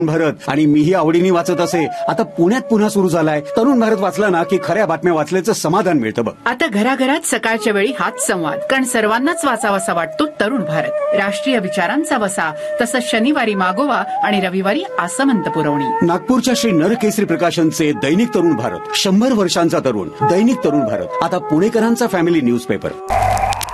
भारत आणि मीही आवडीने वाचत असे. आता पुण्यात पुन्हा सुरू झालाय. तरुण भारत वाचला ना की खऱ्या बातम्या वाचल्याचं समाधान मिळतं बघ. आता घराघरात सकाळच्या वेळी हाच संवाद, कारण सर्वांनाच वाचावासा वाटतो तरुण भारत. राष्ट्रीय विचारांचा वसा, तसंच शनिवारी मागोवा आणि रविवारी आसमंत पुरवणी. नागपूरच्या श्री नरकेसरी प्रकाशनचे दैनिक तरुण भारत, 100 वर्षांचा तरुण. दैनिक तरुण भारत आता पुणेकरांचा फॅमिली न्यूजपेपर.